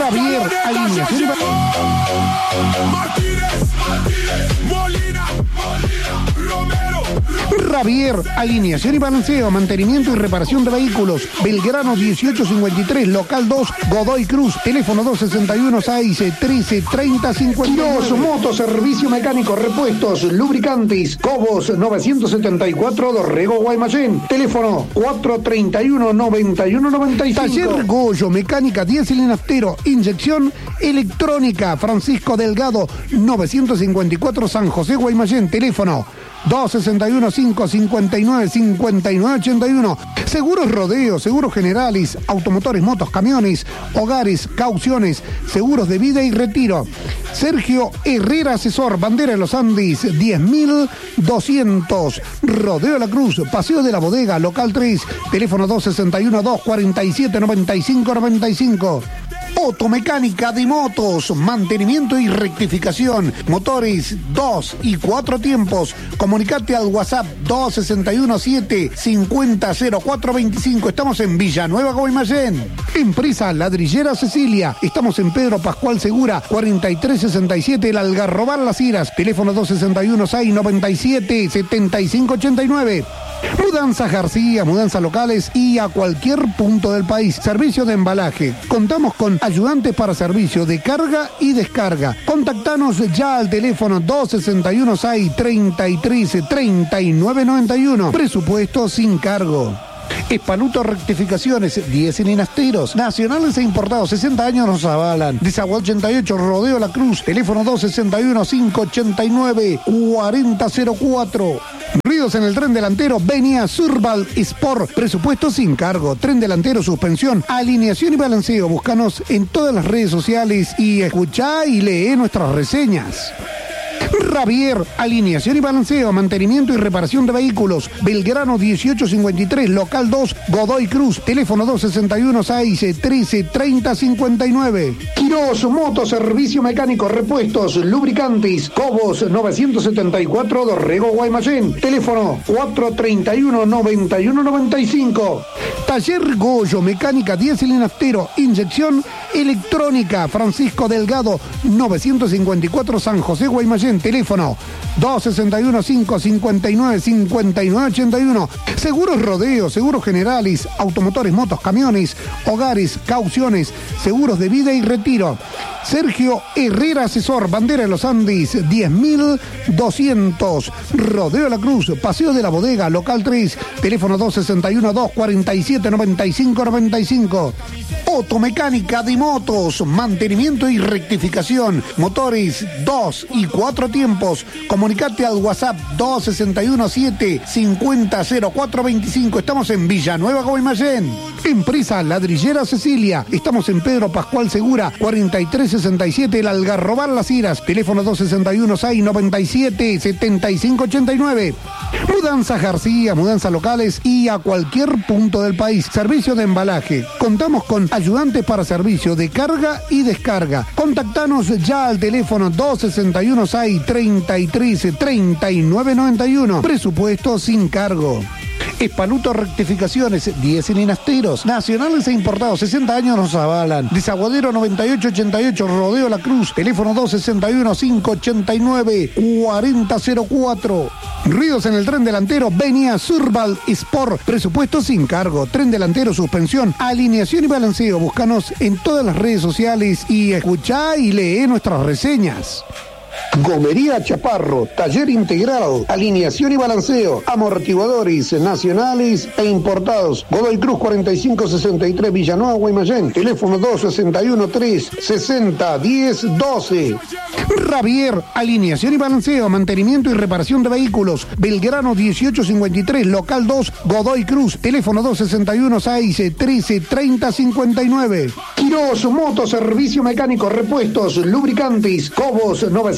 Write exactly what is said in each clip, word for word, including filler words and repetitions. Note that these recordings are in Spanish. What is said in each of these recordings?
Javier, alineación y Martínez, Molina, Romero. Javier, alineación y balanceo, mantenimiento y reparación de vehículos. Belgrano dieciocho cincuenta y tres, local dos, Godoy Cruz, teléfono dos sesenta y uno, seis, trece, treinta, cincuenta y dos. Motos, servicio mecánico, repuestos, lubricantes, Cobos novecientos setenta y cuatro, Dorrego, Guaymallén, teléfono cuatro treinta y uno, noventa y uno, noventa y cinco. Taller Goyo, mecánica, diésel y naftero, inyección electrónica, Francisco Delgado, novecientos cincuenta y cuatro, San José, Guaymallén, teléfono dos sesenta y uno, cinco cincuenta y nueve, cincuenta y nueve ochenta y uno. Seguros Rodeo, seguros generales, automotores, motos, camiones, hogares, cauciones, seguros de vida y retiro. Sergio Herrera, asesor, bandera de los Andes, diez mil doscientos. Rodeo La Cruz, Paseo de la Bodega, local tres, teléfono dos sesenta y uno, dos cuarenta y siete, noventa y cinco, noventa y cinco. Automecánica de motos, mantenimiento y rectificación, motores dos y cuatro tiempos. Comunicate al WhatsApp dos sesenta y uno, siete cincuenta, cero cuatro veinticinco. Estamos en Villanueva, Guaymallén. Empresa Ladrillera Cecilia. Estamos en Pedro Pascual Segura, cuarenta y tres sesenta y siete, El Algarrobal Las Heras. Teléfono dos sesenta y uno, seis noventa y siete, setenta y cinco ochenta y nueve. Mudanzas García, mudanzas locales y a cualquier punto del país. Servicio de embalaje. Contamos con ayudantes para servicio de carga y descarga. Contactanos ya al teléfono dos sesenta y uno, seis treinta y tres, treinta y nueve noventa y uno. Presupuesto sin cargo. Espaluto Rectificaciones, diésel y nasteros, nacionales e importados, sesenta años nos avalan. Desagüe ochenta y ocho, Rodeo La Cruz, teléfono dos sesenta y uno, cinco ochenta y nueve, cuarenta cero cuatro. Ruidos en el tren delantero, Venia Surbal Sport, presupuesto sin cargo, tren delantero, suspensión, alineación y balanceo. Búscanos en todas las redes sociales y escuchá y lee nuestras reseñas. Javier, alineación y balanceo, mantenimiento y reparación de vehículos. Belgrano dieciocho cincuenta y tres, local dos, Godoy Cruz, teléfono dos sesenta y uno, seis trece, treinta, cincuenta y nueve. Quirós, motos, servicio mecánico, repuestos, lubricantes, Cobos novecientos setenta y cuatro, Dorrego, Guaymallén, teléfono cuatro treinta y uno, noventa y uno noventa y cinco. Taller Goyo, mecánica, diésel y naftero, inyección electrónica, Francisco Delgado, novecientos cincuenta y cuatro, San José, Guaymallén, teléfono dos sesenta y uno, cinco cincuenta y nueve, cincuenta y nueve ochenta y uno. Seguros Rodeo, seguros generales, automotores, motos, camiones, hogares, cauciones, seguros de vida y retiro. Sergio Herrera, asesor, bandera de los Andes, diez mil doscientos. Rodeo La Cruz, Paseo de la Bodega, local tres, teléfono dos sesenta y uno, dos cuarenta y siete, noventa y cinco, noventa y cinco. Automecánica de motos, mantenimiento y rectificación, motores dos y cuatro tiempos. Comunicate al WhatsApp dos sesenta y uno, siete cincuenta, cero cuatro veinticinco. Estamos en Villanueva, Guaymallén. Empresa Ladrillera Cecilia. Estamos en Pedro Pascual Segura, cuarenta y tres sesenta y siete, El Algarrobal Las Heras. Teléfono dos sesenta y uno, seis noventa y siete, setenta y cinco ochenta y nueve. Mudanzas García, mudanzas locales y a cualquier punto del país. Servicio de embalaje. Contamos con ayudantes para servicio de carga y descarga. Contactanos ya al teléfono dos sesenta y uno, seis treinta y tres, treinta y nueve noventa y uno. Presupuesto sin cargo. Espaluto Rectificaciones, diésel y nasteros, nacionales e importados, sesenta años nos avalan. Desaguadero noventa y ocho ochenta y ocho, Rodeo La Cruz, teléfono dos sesenta y uno, cinco ochenta y nueve, cuarenta cero cuatro. Ruidos en el tren delantero, Venia Surbal Sport, presupuesto sin cargo, tren delantero, suspensión, alineación y balanceo. Búscanos en todas las redes sociales y escuchá y lee nuestras reseñas. Gomería Chaparro, taller integral, alineación y balanceo, amortiguadores nacionales e importados. Godoy Cruz cuarenta y cinco sesenta y tres, Villanueva, Guaymallén, teléfono dos sesenta y uno, tres sesenta, diez, doce. Javier, alineación y balanceo, mantenimiento y reparación de vehículos. Belgrano dieciocho cincuenta y tres, local dos, Godoy Cruz, teléfono dos sesenta y uno, seis trece, treinta, cincuenta y nueve. Quirós, motos, servicio mecánico, repuestos, lubricantes, Cobos novecientos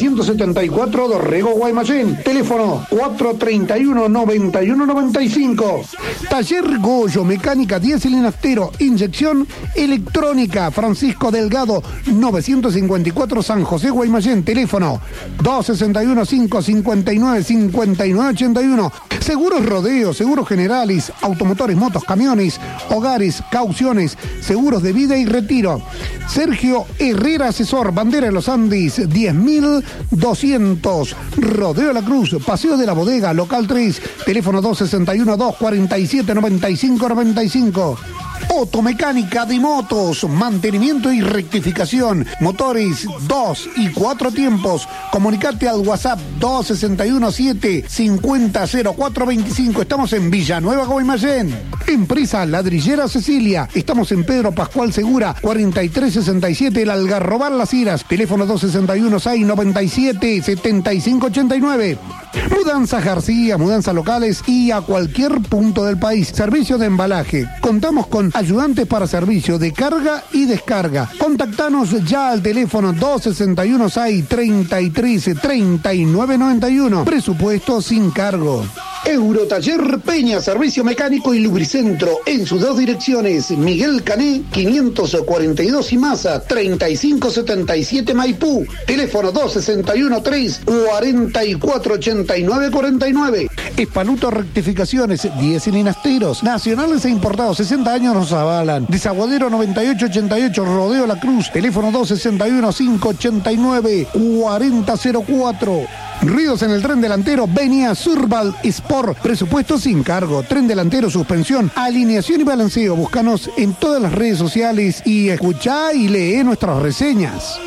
trescientos setenta y cuatro Dorrego, Guaymallén. Teléfono cuatro treinta y uno, noventa y uno noventa y cinco. Taller Goyo, mecánica diésel y naftero, inyección electrónica, Francisco Delgado, novecientos cincuenta y cuatro San José, Guaymallén. Teléfono dos sesenta y uno, cinco cincuenta y nueve, cincuenta y nueve ochenta y uno. Seguros Rodeo, seguros generales, automotores, motos, camiones, hogares, cauciones, seguros de vida y retiro. Sergio Herrera, asesor, Bandera de los Andes, diez mil doscientos. Rodeo La Cruz, Paseo de la Bodega, local tres, teléfono dos sesenta y uno, dos cuarenta y siete, noventa y cinco noventa y cinco. Automecánica de motos, mantenimiento y rectificación, motores dos y cuatro tiempos. Comunicate al WhatsApp dos sesenta y uno, siete cincuenta, cero cuatro veinticinco. Estamos en Villanueva, Guaymallén. Empresa Ladrillera Cecilia. Estamos en Pedro Pascual Segura, cuarenta y tres sesenta y siete, El Algarrobal Las Iras. Teléfono dos sesenta y uno, seis noventa y siete, setenta y cinco ochenta y nueve. Mudanzas García, mudanzas locales y a cualquier punto del país. Servicio de embalaje. Contamos con ayudantes para servicio de carga y descarga. Contactanos ya al teléfono dos sesenta y uno, seis treinta y tres, treinta y nueve noventa y uno. Presupuesto sin cargo. Eurotaller Peña, servicio mecánico y lubricentro en sus dos direcciones. Miguel Cané, quinientos cuarenta y dos y Maza, treinta y cinco setenta y siete Maipú. Teléfono dos sesenta y uno, tres cuarenta y cuatro ochenta y nueve cuarenta y nueve. Espaluto Rectificaciones, diésel y nasteros, nacionales e importados, sesenta años nos avalan. Desaguadero noventa y ocho ochenta y ocho, Rodeo La Cruz. Teléfono dos sesenta y uno, cinco ochenta y nueve, cuarenta cero cuatro. Ruidos en el tren delantero, Venia Surval Sport, presupuesto sin cargo, tren delantero, suspensión, alineación y balanceo. Búscanos en todas las redes sociales y escuchá y lee nuestras reseñas.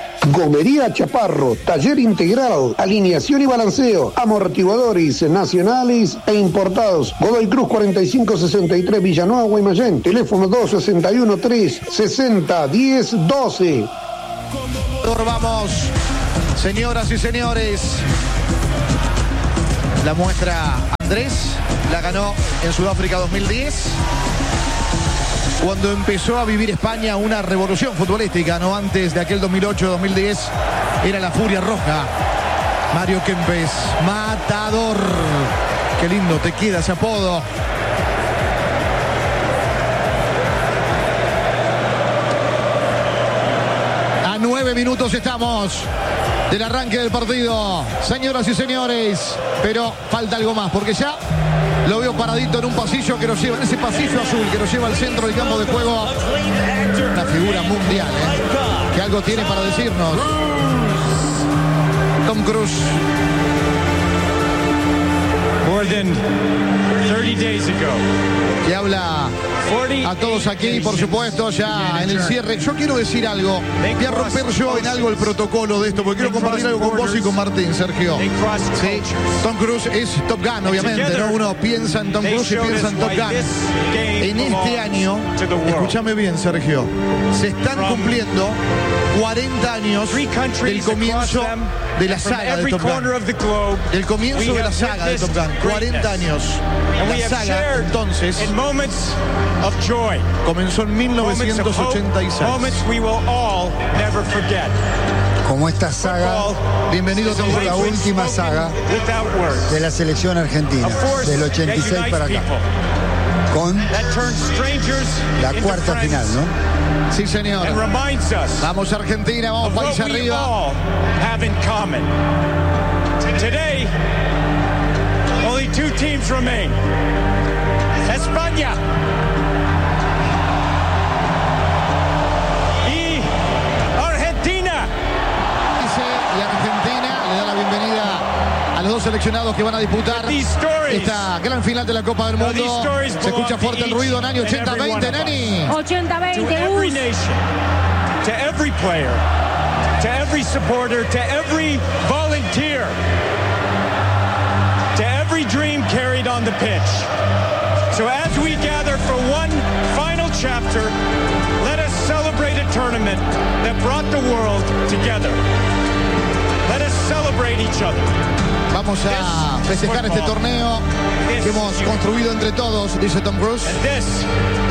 Gomería Chaparro, taller integral, alineación y balanceo, amortiguadores nacionales e importados. Godoy Cruz cuarenta y cinco sesenta y tres, Villanueva, Guaymallén. Teléfono dos sesenta y uno, tres sesenta, diez doce. Vamos, señoras y señores. La muestra Andrés la ganó en Sudáfrica dos mil diez. Cuando empezó a vivir España una revolución futbolística, no antes de aquel dos mil ocho dos mil diez, era la Furia Roja. Mario Kempes, matador. Qué lindo te queda ese apodo. A nueve minutos estamos del arranque del partido, señoras y señores, pero falta algo más, porque ya lo veo paradito en un pasillo que nos lleva, en ese pasillo azul que nos lleva al centro del campo de juego. Una figura mundial, ¿eh? Que algo tiene para decirnos. Tom Cruise. More than thirty days ago. Que habla a todos aquí, por supuesto, ya en el cierre. Yo quiero decir algo. Voy a romper yo en algo el protocolo de esto, porque quiero compartir algo con vos y con Martín, Sergio. Sí, Tom Cruise es Top Gun, obviamente, ¿no? Uno piensa en Tom Cruise y piensa en Top Gun. En este año, escúchame bien, Sergio, se están cumpliendo cuarenta años del comienzo de la saga de Top Gun. El comienzo de la saga de Top Gun. cuarenta años. La saga, entonces, comenzó en mil novecientos ochenta y seis. Como esta saga, bienvenido a la última saga de la selección argentina, del ochenta y seis para acá, con la cuarta final, ¿no? Sí, señor. Vamos Argentina, vamos país arriba. Today, only two teams remain. España y Argentina. Dice, y Argentina le da la bienvenida a los dos seleccionados que van a disputar esta gran final de la Copa del Mundo. Se escucha fuerte el ruido en año ochenta veinte, Nani. ochenta veinte. To every nation, to every player, to every supporter, to every volunteer, to every dream carried on the pitch. So as we gather for one final chapter, let us celebrate a tournament that brought the world together. Let us celebrate each other. Vamos a festejar este torneo que hemos construido entre todos, dice Tom Cruise.